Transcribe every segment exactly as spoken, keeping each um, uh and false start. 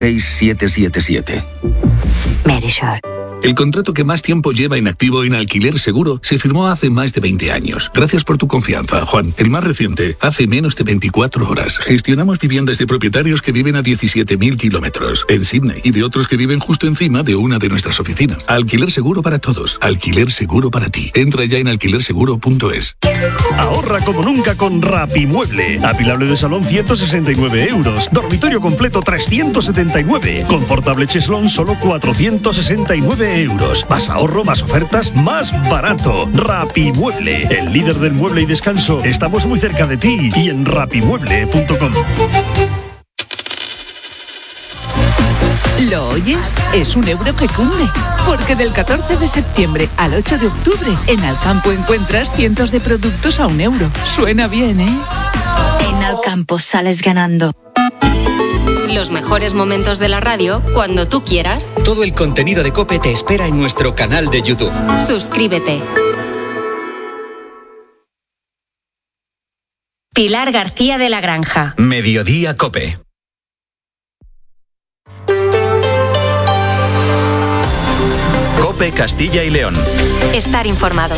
seis siete siete siete. Medisure. El contrato que más tiempo lleva inactivo en Alquiler Seguro se firmó hace más de veinte años. Gracias por tu confianza, Juan. El más reciente, hace menos de veinticuatro horas. Gestionamos viviendas de propietarios que viven a diecisiete mil kilómetros en Sydney y de otros que viven justo encima de una de nuestras oficinas. Alquiler Seguro para todos. Alquiler Seguro para ti. Entra ya en alquiler seguro punto es. Ahorra como nunca con Rapimueble. Apilable de salón ciento sesenta y nueve euros. Dormitorio completo trescientos setenta y nueve. Confortable cheslón solo cuatrocientos sesenta y nueve euros. Más ahorro, más ofertas, más barato. Rapimueble, el líder del mueble y descanso. Estamos muy cerca de ti y en rapimueble punto com. ¿Lo oyes? Es un euro que cunde. Porque del catorce de septiembre al ocho de octubre, en Alcampo encuentras cientos de productos a un euro. Suena bien, ¿eh? En Alcampo sales ganando. Los mejores momentos de la radio cuando tú quieras. Todo el contenido de COPE te espera en nuestro canal de YouTube. Suscríbete. Pilar García de la Granja. Mediodía COPE. COPE Castilla y León. Estar informado.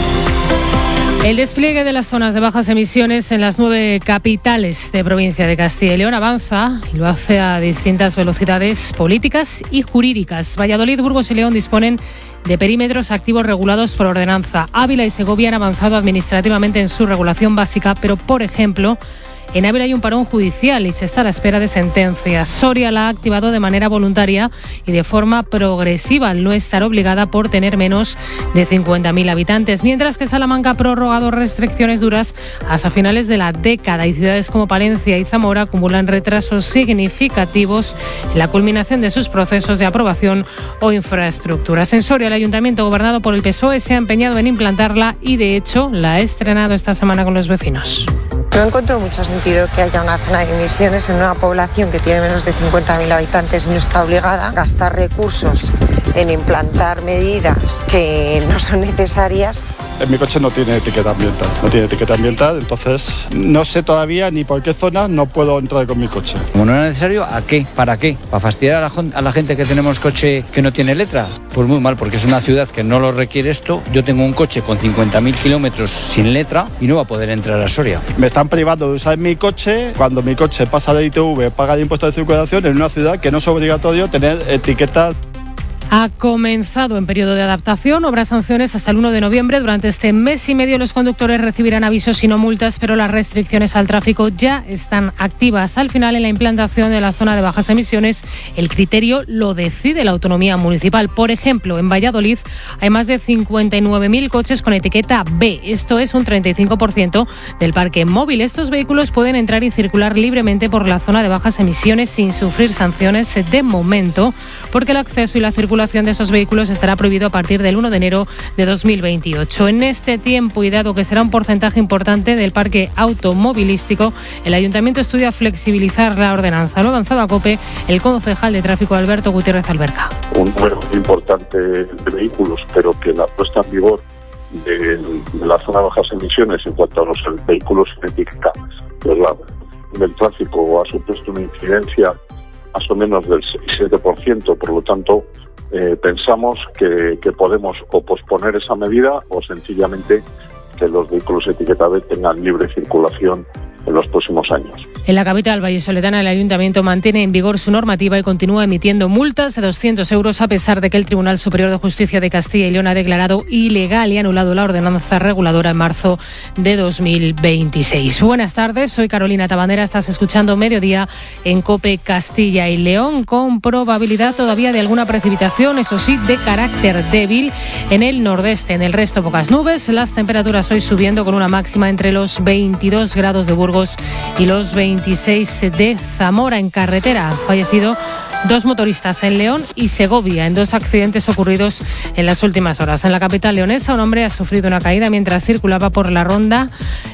El despliegue de las zonas de bajas emisiones en las nueve capitales de provincia de Castilla y León avanza y lo hace a distintas velocidades políticas y jurídicas. Valladolid, Burgos y León disponen de perímetros activos regulados por ordenanza. Ávila y Segovia han avanzado administrativamente en su regulación básica, pero, por ejemplo, en Ávila hay un parón judicial y se está a la espera de sentencia. Soria la ha activado de manera voluntaria y de forma progresiva, al no estar obligada por tener menos de cincuenta mil habitantes, mientras que Salamanca ha prorrogado restricciones duras hasta finales de la década y ciudades como Palencia y Zamora acumulan retrasos significativos en la culminación de sus procesos de aprobación o infraestructuras. En Soria, el ayuntamiento gobernado por el P S O E se ha empeñado en implantarla y, de hecho, la ha estrenado esta semana con los vecinos. No encuentro mucho sentido que haya una zona de emisiones en una población que tiene menos de cincuenta mil habitantes y no está obligada a gastar recursos en implantar medidas que no son necesarias. En mi coche no tiene etiqueta ambiental, no tiene etiqueta ambiental, entonces no sé todavía ni por qué zona no puedo entrar con mi coche. Como no era necesario, ¿a qué? ¿Para qué? ¿Para fastidiar a la, a la gente que tenemos coche que no tiene letra? Pues muy mal, porque es una ciudad que no lo requiere esto. Yo tengo un coche con cincuenta mil kilómetros sin letra y no va a poder entrar a Soria. Me están privando de usar mi coche cuando mi coche pasa de I T V, paga de impuesto de circulación en una ciudad que no es obligatorio tener etiquetas. Ha comenzado en periodo de adaptación, habrá sanciones hasta el uno de noviembre. Durante este mes y medio los conductores recibirán avisos y no multas, pero las restricciones al tráfico ya están activas. Al final, en la implantación de la zona de bajas emisiones, el criterio lo decide la autonomía municipal. Por ejemplo, en Valladolid hay más de cincuenta y nueve mil coches con etiqueta B. Esto es un treinta y cinco por ciento del parque móvil. Estos vehículos pueden entrar y circular libremente por la zona de bajas emisiones sin sufrir sanciones de momento, porque el acceso y la circulación de esos vehículos estará prohibido a partir del uno de enero de dos mil veintiocho. En este tiempo, y dado que será un porcentaje importante del parque automovilístico, el Ayuntamiento estudia flexibilizar la ordenanza. Lo ha avanzado a COPE el concejal de tráfico Alberto Gutiérrez Alberca. Un número importante de vehículos, pero que la puesta en vigor de, de la zona de bajas emisiones en cuanto a los vehículos sin etiqueta pues la, del tráfico ha supuesto una incidencia más o menos del seis siete por ciento, por lo tanto eh, pensamos que, que podemos o posponer esa medida o sencillamente que los vehículos etiqueta B tengan libre circulación en los próximos años. En la capital vallisoletana, el Ayuntamiento mantiene en vigor su normativa y continúa emitiendo multas de doscientos euros a pesar de que el Tribunal Superior de Justicia de Castilla y León ha declarado ilegal y anulado la ordenanza reguladora en marzo de dos mil veintiséis. Buenas tardes, soy Carolina Tabandera, estás escuchando Mediodía en COPE Castilla y León, con probabilidad todavía de alguna precipitación, eso sí, de carácter débil en el nordeste. En el resto, pocas nubes. Las temperaturas hoy subiendo con una máxima entre los veintidós grados de Burgos y los veintiséis de Zamora. En carretera han fallecido dos motoristas en León y Segovia en dos accidentes ocurridos en las últimas horas. En la capital leonesa, un hombre ha sufrido una caída mientras circulaba por la ronda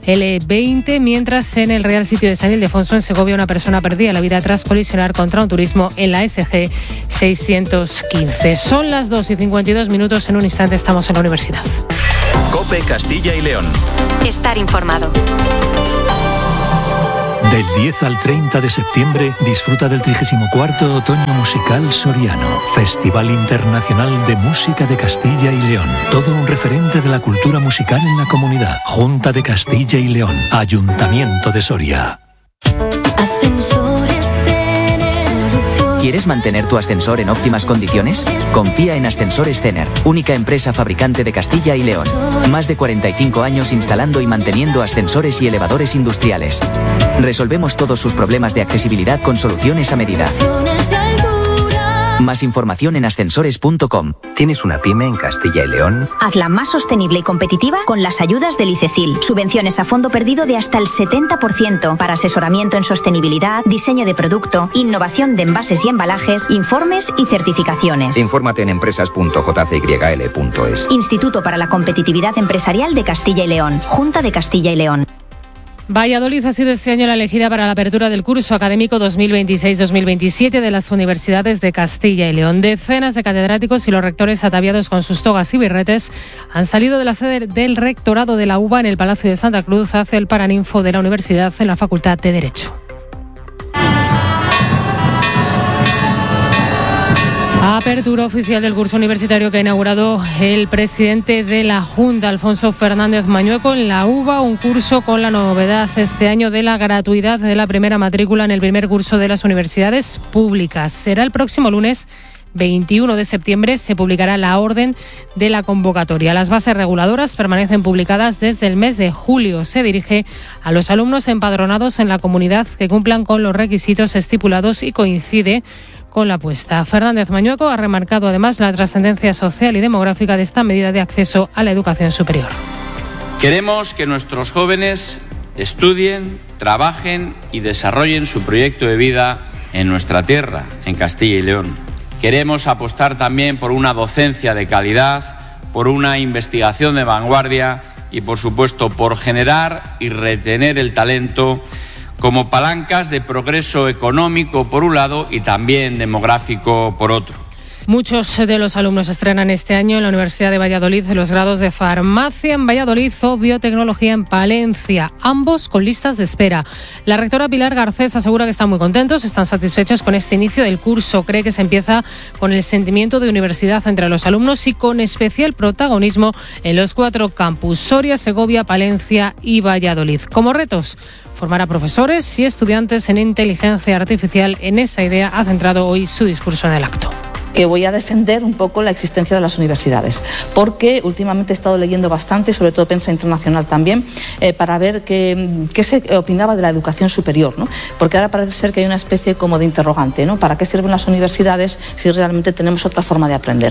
L veinte, mientras en el Real Sitio de San Ildefonso, en Segovia, una persona perdía la vida tras colisionar contra un turismo en la S G seiscientos quince. Son las dos y cincuenta y dos minutos. En un instante estamos en la universidad. COPE Castilla y León. Estar informado. Del diez al treinta de septiembre disfruta del trigésimo cuarto Otoño Musical Soriano, Festival Internacional de Música de Castilla y León. Todo un referente de la cultura musical en la comunidad. Junta de Castilla y León, Ayuntamiento de Soria. Ascensores Cener. ¿Quieres mantener tu ascensor en óptimas condiciones? Confía en Ascensores Cener, única empresa fabricante de Castilla y León. Más de cuarenta y cinco años instalando y manteniendo ascensores y elevadores industriales. Resolvemos todos sus problemas de accesibilidad con soluciones a medida. Más información en ascensores punto com. ¿Tienes una pyme en Castilla y León? Hazla más sostenible y competitiva con las ayudas del ICECIL. Subvenciones a fondo perdido de hasta el setenta por ciento para asesoramiento en sostenibilidad, diseño de producto, innovación de envases y embalajes, informes y certificaciones. Infórmate en empresas punto j c y l punto es. Instituto para la Competitividad Empresarial de Castilla y León. Junta de Castilla y León. Valladolid ha sido este año la elegida para la apertura del curso académico dos mil veintiséis dos mil veintisiete de las universidades de Castilla y León. Decenas de catedráticos y los rectores ataviados con sus togas y birretes han salido de la sede del rectorado de la U B A en el Palacio de Santa Cruz hacia el Paraninfo de la universidad en la Facultad de Derecho. Apertura oficial del curso universitario que ha inaugurado el presidente de la Junta, Alfonso Fernández Mañueco, en la U B A, un curso con la novedad este año de la gratuidad de la primera matrícula en el primer curso de las universidades públicas. Será el próximo lunes veintiuno de septiembre, se publicará la orden de la convocatoria. Las bases reguladoras permanecen publicadas desde el mes de julio. Se dirige a los alumnos empadronados en la comunidad que cumplan con los requisitos estipulados y coincide con la apuesta. Fernández Mañueco ha remarcado además la trascendencia social y demográfica de esta medida de acceso a la educación superior. Queremos que nuestros jóvenes estudien, trabajen y desarrollen su proyecto de vida en nuestra tierra, en Castilla y León. Queremos apostar también por una docencia de calidad, por una investigación de vanguardia y, por supuesto, por generar y retener el talento como palancas de progreso económico por un lado y también demográfico por otro. Muchos de los alumnos estrenan este año en la Universidad de Valladolid los grados de Farmacia en Valladolid o Biotecnología en Palencia, ambos con listas de espera. La rectora Pilar Garcés asegura que están muy contentos, están satisfechos con este inicio del curso. Cree que se empieza con el sentimiento de universidad entre los alumnos y con especial protagonismo en los cuatro campus: Soria, Segovia, Palencia y Valladolid. Como retos, formar a profesores y estudiantes en inteligencia artificial. En esa idea ha centrado hoy su discurso en el acto. Que voy a defender un poco la existencia de las universidades, porque últimamente he estado leyendo bastante, sobre todo prensa internacional también, eh, para ver qué, qué se opinaba de la educación superior, ¿no? Porque ahora parece ser que hay una especie como de interrogante, ¿no? ¿Para qué sirven las universidades si realmente tenemos otra forma de aprender?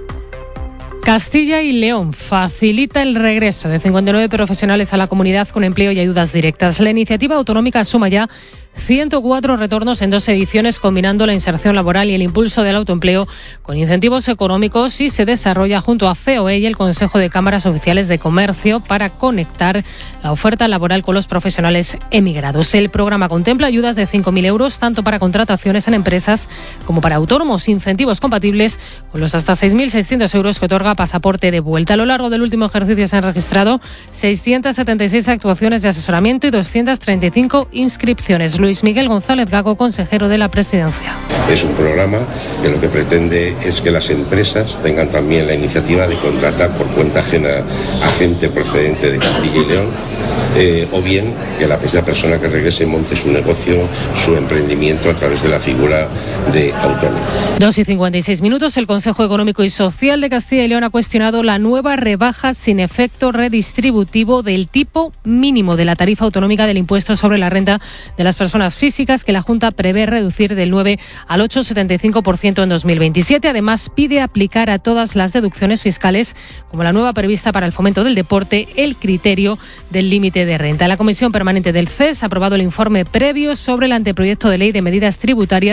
Castilla y León facilita el regreso de cincuenta y nueve profesionales a la comunidad con empleo y ayudas directas. La iniciativa autonómica suma ya ciento cuatro retornos en dos ediciones, combinando la inserción laboral y el impulso del autoempleo con incentivos económicos, y se desarrolla junto a C O E y el Consejo de Cámaras Oficiales de Comercio para conectar la oferta laboral con los profesionales emigrados. El programa contempla ayudas de cinco mil euros, tanto para contrataciones en empresas como para autónomos, incentivos compatibles con los hasta seis mil seiscientos euros que otorga Pasaporte de Vuelta. A lo largo del último ejercicio se han registrado seiscientas setenta y seis actuaciones de asesoramiento y doscientas treinta y cinco inscripciones. Luis Miguel González Gago, consejero de la Presidencia. Es un programa que lo que pretende es que las empresas tengan también la iniciativa de contratar por cuenta ajena a gente procedente de Castilla y León, eh, o bien que la persona que regrese monte su negocio, su emprendimiento a través de la figura de autónomo. dos y cincuenta y seis minutos. El Consejo Económico y Social de Castilla y León ha cuestionado la nueva rebaja sin efecto redistributivo del tipo mínimo de la tarifa autonómica del impuesto sobre la renta de las personas físicas, que la Junta prevé reducir del nueve al ocho coma setenta y cinco por ciento en dos mil veintisiete. Además, pide aplicar a todas las deducciones fiscales, como la nueva prevista para el fomento del deporte, el criterio del límite de renta. La Comisión Permanente del C E S ha aprobado el informe previo sobre el anteproyecto de ley de medidas tributarias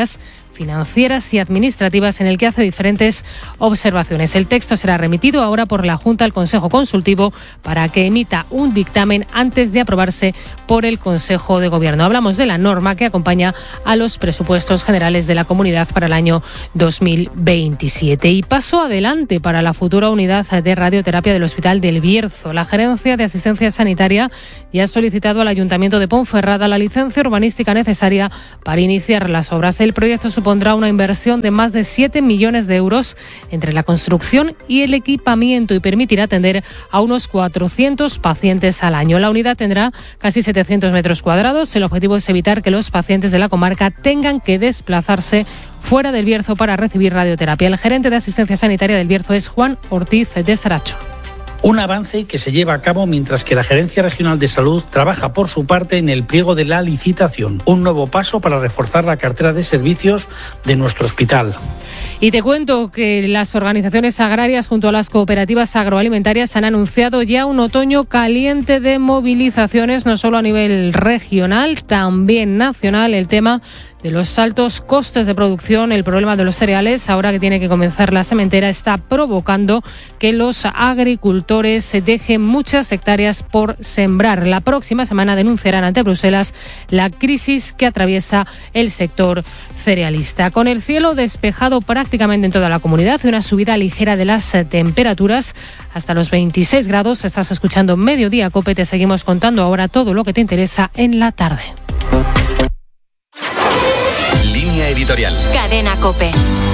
financieras y administrativas, en el que hace diferentes observaciones. El texto será remitido ahora por la Junta al Consejo Consultivo para que emita un dictamen antes de aprobarse por el Consejo de Gobierno. Hablamos de la norma que acompaña a los presupuestos generales de la comunidad para el año dos mil veintisiete. Y paso adelante para la futura unidad de radioterapia del Hospital del Bierzo. La Gerencia de Asistencia Sanitaria ya ha solicitado al Ayuntamiento de Ponferrada la licencia urbanística necesaria para iniciar las obras. El proyecto supondrá una inversión de más de siete millones de euros entre la construcción y el equipamiento y permitirá atender a unos cuatrocientos pacientes al año. La unidad tendrá casi setecientos metros cuadrados. El objetivo es evitar que los pacientes de la comarca tengan que desplazarse fuera del Bierzo para recibir radioterapia. El gerente de Asistencia Sanitaria del Bierzo es Juan Ortiz de Saracho. Un avance que se lleva a cabo mientras que la Gerencia Regional de Salud trabaja por su parte en el pliego de la licitación. Un nuevo paso para reforzar la cartera de servicios de nuestro hospital. Y te cuento que las organizaciones agrarias junto a las cooperativas agroalimentarias han anunciado ya un otoño caliente de movilizaciones, no solo a nivel regional, también nacional. El tema de los altos costes de producción, el problema de los cereales, ahora que tiene que comenzar la sementera, está provocando que los agricultores se dejen muchas hectáreas por sembrar. La próxima semana denunciarán ante Bruselas la crisis que atraviesa el sector cerealista. Con el cielo despejado prácticamente en toda la comunidad y una subida ligera de las temperaturas hasta los veintiséis grados. Estás escuchando Mediodía Cope. Te seguimos contando ahora todo lo que te interesa en la tarde. Línea editorial. Cadena Cope.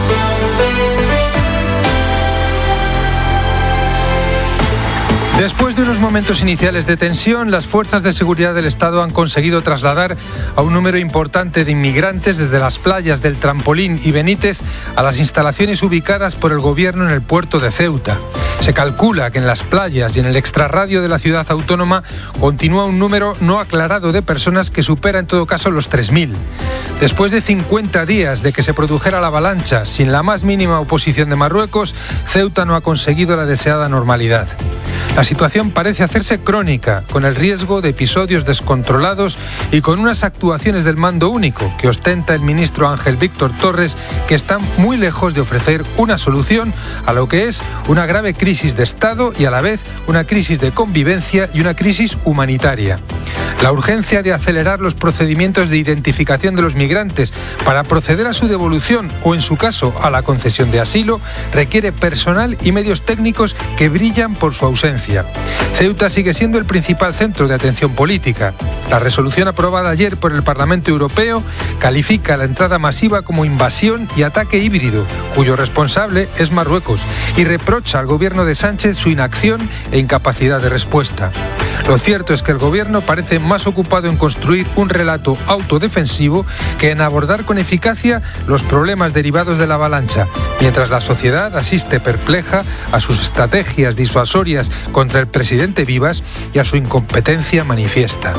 Después de unos momentos iniciales de tensión, las fuerzas de seguridad del Estado han conseguido trasladar a un número importante de inmigrantes desde las playas del Trampolín y Benítez a las instalaciones ubicadas por el Gobierno en el puerto de Ceuta. Se calcula que en las playas y en el extrarradio de la ciudad autónoma continúa un número no aclarado de personas que supera en todo caso los tres mil. Después de cincuenta días de que se produjera la avalancha sin la más mínima oposición de Marruecos, Ceuta no ha conseguido la deseada normalidad. La situación parece hacerse crónica, con el riesgo de episodios descontrolados y con unas actuaciones del mando único que ostenta el ministro Ángel Víctor Torres, que están muy lejos de ofrecer una solución a lo que es una grave crisis de Estado y a la vez una crisis de convivencia y una crisis humanitaria. La urgencia de acelerar los procedimientos de identificación de los migrantes para proceder a su devolución o, en su caso, a la concesión de asilo, requiere personal y medios técnicos que brillan por su ausencia. Ceuta sigue siendo el principal centro de atención política. La resolución aprobada ayer por el Parlamento Europeo califica la entrada masiva como invasión y ataque híbrido, cuyo responsable es Marruecos, y reprocha al gobierno de Sánchez su inacción e incapacidad de respuesta. Lo cierto es que el gobierno parece más ocupado en construir un relato autodefensivo que en abordar con eficacia los problemas derivados de la avalancha, mientras la sociedad asiste perpleja a sus estrategias disuasorias contra el presidente Vivas y a su incompetencia manifiesta.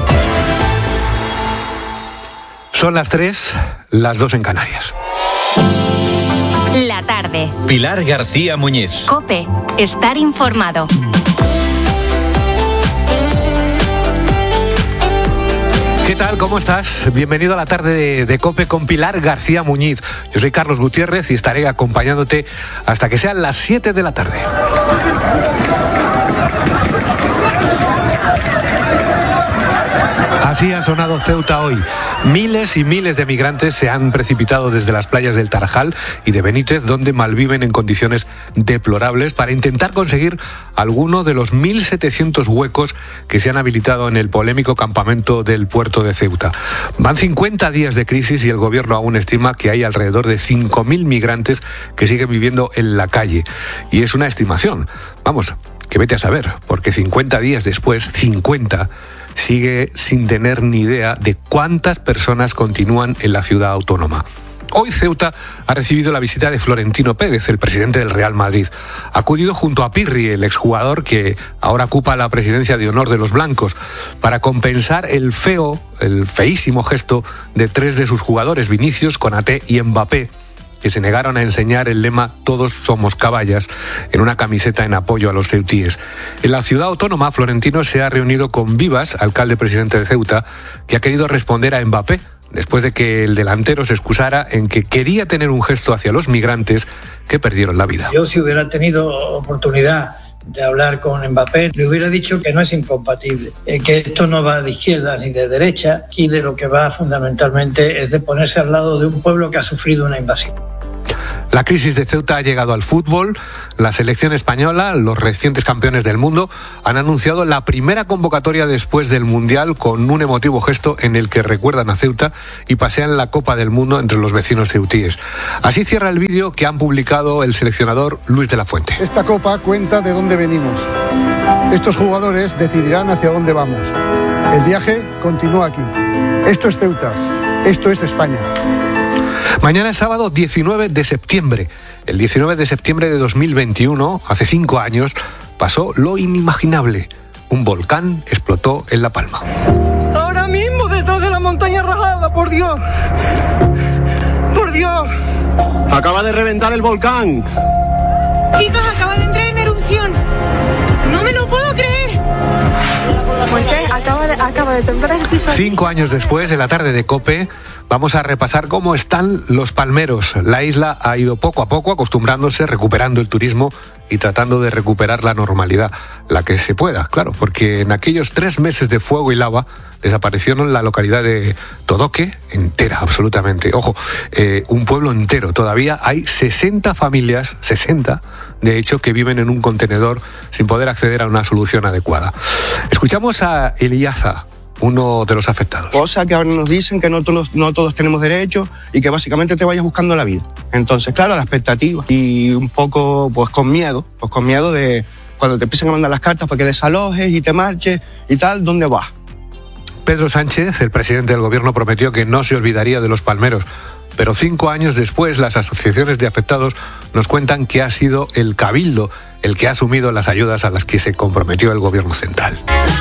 Son las tres, las dos en Canarias. La tarde. Pilar García Muñiz. Cope. Estar informado. ¿Qué tal? ¿Cómo estás? Bienvenido a la tarde de, de COPE con Pilar García Muñiz. Yo soy Carlos Gutiérrez y estaré acompañándote hasta que sean las siete de la tarde. Así ha sonado Ceuta hoy. Miles y miles de migrantes se han precipitado desde las playas del Tarajal y de Benítez, donde malviven en condiciones deplorables, para intentar conseguir alguno de los mil setecientos huecos que se han habilitado en el polémico campamento del puerto de Ceuta. Van cincuenta días de crisis y el gobierno aún estima que hay alrededor de cinco mil migrantes que siguen viviendo en la calle. Y es una estimación. Vamos, que vete a saber, porque cincuenta días después, cincuenta, sigue sin tener ni idea de cuántas personas continúan en la ciudad autónoma. Hoy Ceuta ha recibido la visita de Florentino Pérez, el presidente del Real Madrid. Ha acudido junto a Pirri, el exjugador que ahora ocupa la presidencia de honor de los blancos, para compensar el feo, el feísimo gesto de tres de sus jugadores, Vinicius, Konaté y Mbappé, que se negaron a enseñar el lema "Todos somos caballas" en una camiseta en apoyo a los ceutíes. En la ciudad autónoma, Florentino se ha reunido con Vivas, alcalde presidente de Ceuta, que ha querido responder a Mbappé después de que el delantero se excusara en que quería tener un gesto hacia los migrantes que perdieron la vida. Yo, si hubiera tenido oportunidad de hablar con Mbappé, le hubiera dicho que no es incompatible, eh, que esto no va de izquierda ni de derecha, y de lo que va fundamentalmente es de ponerse al lado de un pueblo que ha sufrido una invasión. La crisis de Ceuta ha llegado al fútbol. La selección española, los recientes campeones del mundo, han anunciado la primera convocatoria después del Mundial con un emotivo gesto en el que recuerdan a Ceuta y pasean la Copa del Mundo entre los vecinos ceutíes. Así cierra el vídeo que han publicado el seleccionador Luis de la Fuente. Esta Copa cuenta de dónde venimos. Estos jugadores decidirán hacia dónde vamos. El viaje continúa aquí. Esto es Ceuta. Esto es España. Mañana es sábado diecinueve de septiembre. El diecinueve de septiembre de dos mil veintiuno, hace cinco años, pasó lo inimaginable. Un volcán explotó en La Palma. Ahora mismo detrás de la montaña rajada, por Dios. Por Dios. Acaba de reventar el volcán. Chicos, acaba de entrar en erupción. No me lo puedo creer. Moisés, acaba de, acaba de temblar el piso. Cinco años después, en la tarde de COPE, vamos a repasar cómo están los palmeros. La isla ha ido poco a poco acostumbrándose, recuperando el turismo y tratando de recuperar la normalidad, la que se pueda, claro, porque en aquellos tres meses de fuego y lava desaparecieron la localidad de Todoque entera, absolutamente. Ojo, eh, un pueblo entero. Todavía hay sesenta familias, sesenta, de hecho, que viven en un contenedor sin poder acceder a una solución adecuada. Escuchamos a Eliaza, uno de los afectados. Cosas que ahora nos dicen que no todos, no todos tenemos derecho y que básicamente te vayas buscando la vida. Entonces, claro, la expectativa y un poco pues con miedo, pues con miedo de cuando te empiezan a mandar las cartas para que desalojes y te marches y tal, ¿dónde vas? Pedro Sánchez, el presidente del gobierno, prometió que no se olvidaría de los palmeros, pero cinco años después las asociaciones de afectados nos cuentan que ha sido el Cabildo el que ha asumido las ayudas a las que se comprometió el gobierno central.